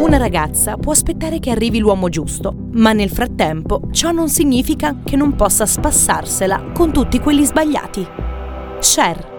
Una ragazza può aspettare che arrivi l'uomo giusto, ma nel frattempo ciò non significa che non possa spassarsela con tutti quelli sbagliati. Cher.